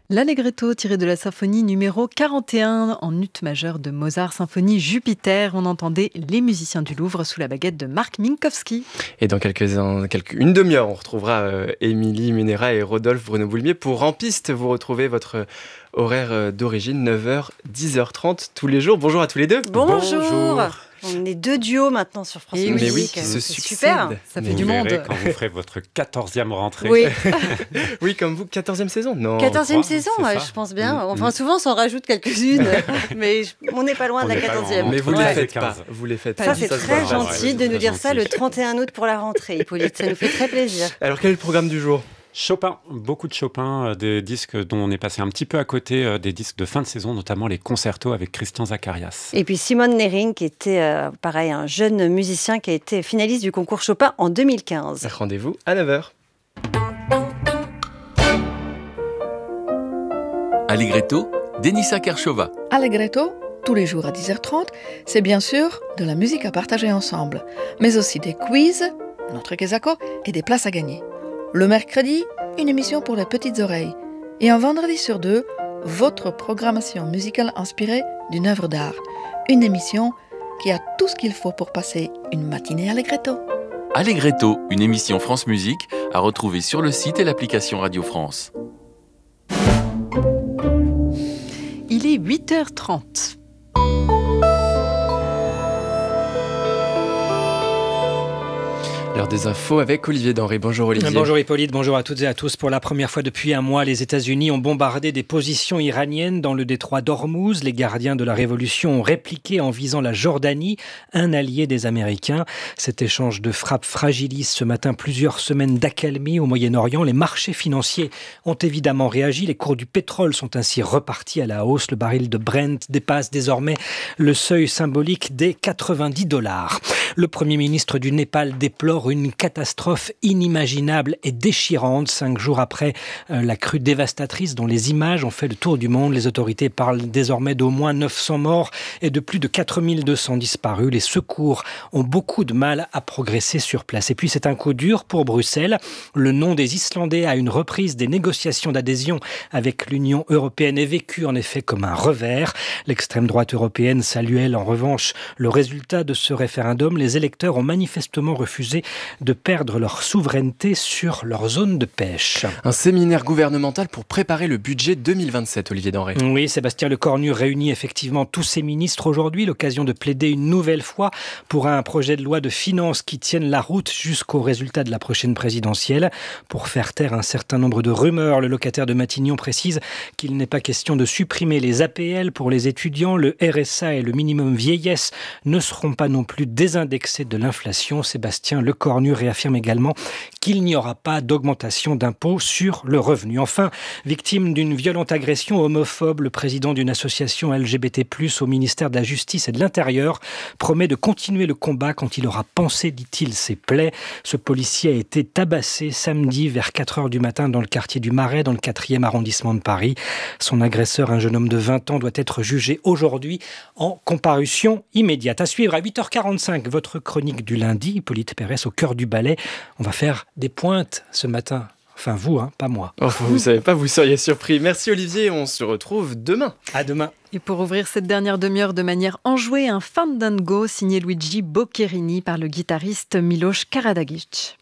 L'Allegretto tiré de la symphonie numéro 41 en ut majeur de Mozart, symphonie Jupiter. On entendait les musiciens du Louvre sous la baguette de Marc Minkowski. Et dans une demi-heure, on retrouvera Émilie Munera et Rodolphe Bruno-Boulmier pour En Piste. Vous retrouvez votre horaire d'origine, 9h, 10h30 tous les jours. Bonjour à tous les deux. Bonjour. On est deux duos maintenant sur France Musique. Mais oui, qui se c'est succèdent. super. Ça fait du monde. Quand vous ferez votre 14e rentrée. Oui, Oui, comme vous, 14e saison. Non. 14e saison, c'est ça. je pense bien. Enfin, souvent, on s'en rajoute quelques-unes, mais on n'est pas loin de la 14e. Mais vous ne Ouais. les faites pas. Vous les faites Ça, pas. c'est se très voit. gentil de nous dire ça le 31 août pour la rentrée, Hippolyte. Ça nous fait très plaisir. Alors, quel est le programme du jour ? Chopin, beaucoup de Chopin, des disques dont on est passé un petit peu à côté, des disques de fin de saison, notamment les concertos avec Christian Zacharias. Et puis Simone Nering, qui était, pareil, un jeune musicien qui a été finaliste du concours Chopin en 2015. Rendez-vous à 9h. Allegretto, Denisa Kershova. Allegretto, tous les jours à 10h30, c'est bien sûr de la musique à partager ensemble, mais aussi des quiz, notre Kesako, et des places à gagner. Le mercredi, une émission pour les petites oreilles. Et un vendredi sur deux, votre programmation musicale inspirée d'une œuvre d'art. Une émission qui a tout ce qu'il faut pour passer une matinée Allegretto. Allegretto, une émission France Musique à retrouver sur le site et l'application Radio France. Il est 8h30. L'heure des infos avec Olivier Denré. Bonjour Olivier. Bonjour Hippolyte, bonjour à toutes et à tous. Pour la première fois depuis un mois, les États-Unis ont bombardé des positions iraniennes dans le détroit d'Ormuz. Les gardiens de la révolution ont répliqué en visant la Jordanie, un allié des Américains. Cet échange de frappes fragilise ce matin plusieurs semaines d'accalmie au Moyen-Orient. Les marchés financiers ont évidemment réagi. Les cours du pétrole sont ainsi repartis à la hausse. Le baril de Brent dépasse désormais le seuil symbolique des $90. Le Premier ministre du Népal déplore une catastrophe inimaginable et déchirante 5 jours après la crue dévastatrice dont les images ont fait le tour du monde. Les autorités parlent désormais d'au moins 900 morts et de plus de 4200 disparus. Les secours ont beaucoup de mal à progresser sur place. Et puis c'est un coup dur pour Bruxelles. Le nom des Islandais à une reprise des négociations d'adhésion avec l'Union européenne est vécu en effet comme un revers. L'extrême droite européenne salue elle en revanche le résultat de ce référendum. Les électeurs ont manifestement refusé de perdre leur souveraineté sur leur zone de pêche. Un séminaire gouvernemental pour préparer le budget 2027, Olivier Denré. Oui, Sébastien Lecornu réunit effectivement tous ses ministres aujourd'hui, l'occasion de plaider une nouvelle fois pour un projet de loi de finances qui tienne la route jusqu'au résultat de la prochaine présidentielle. Pour faire taire un certain nombre de rumeurs, le locataire de Matignon précise qu'il n'est pas question de supprimer les APL pour les étudiants. Le RSA et le minimum vieillesse ne seront pas non plus désindexés de l'inflation. Sébastien Lecornu réaffirme également qu'il n'y aura pas d'augmentation d'impôts sur le revenu. Enfin, victime d'une violente agression homophobe, le président d'une association LGBT+, au ministère de la Justice et de l'Intérieur, promet de continuer le combat quand il aura pansé, dit-il, ses plaies. Ce policier a été tabassé samedi vers 4h du matin dans le quartier du Marais, dans le 4e arrondissement de Paris. Son agresseur, un jeune homme de 20 ans, doit être jugé aujourd'hui en comparution immédiate. À suivre à 8h45, votre chronique du lundi, Hippolyte Pérès au cœur du ballet. On va faire des pointes ce matin. Enfin vous, pas moi. Oh, vous savez pas, vous seriez surpris. Merci Olivier, on se retrouve demain. À demain. Et pour ouvrir cette dernière demi-heure de manière enjouée, un Fandango signé Luigi Boccherini par le guitariste Miloš Karađagić.